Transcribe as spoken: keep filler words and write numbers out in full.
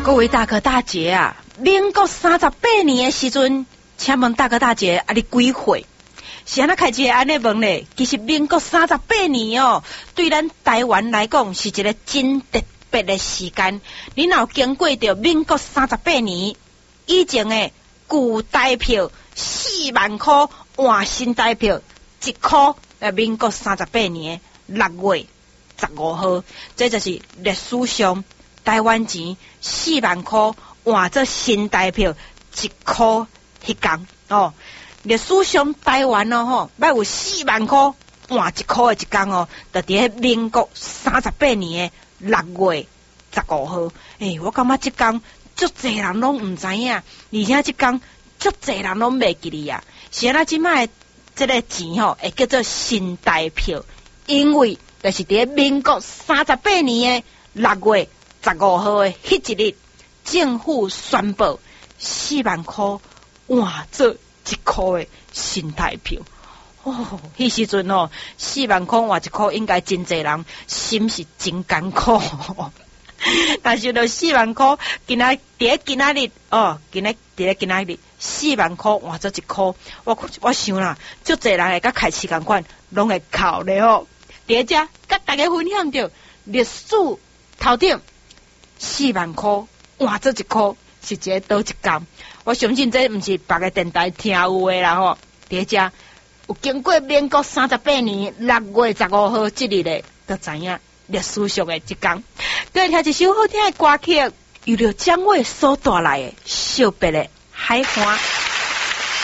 各位大哥大姐啊，民国三十八年的时阵，请问大哥大姐啊，你几岁？是安那开一个安尼问咧？其实民国三十八年哦，对咱台湾来讲是一个真特别的时间。你若经过着民国三十八年以前的旧台票四万块换新台票一块，呃，民国三十八年六月十五号，这就是历史上台湾钱四万块换做新台票一块迄天哦。历史上台湾哦吼，捌有四万块换一块的一天哦，就伫迄民国三十八年的六月十五号。诶、欸，我感觉即天足侪人拢毋知影，而且即天足侪人拢袂记哩啊。是安那即摆即个钱吼会叫做新台票，因为就是伫民国三十八年的六月十五号的迄一日，政府宣布四万块换做一块的新台票。哦，迄时阵哦，四万块换一块，应该真侪人心是真艰苦。但是就四万块，今仔伫今仔日哦，今仔伫今仔日四万块换做一块，我我想啦，足侪人会甲开市共款，拢会哭咧哦。伫遮甲大家分享着历史头顶四万块换做一块是一个倒一工。我相信这毋是别个电台听有诶啦吼。伫遮有经过民国三十八年六月十五号即日咧，就知影历史上诶一天。对，听一首好听诶歌曲，由着蒋伟所带来诶小白诶海岸。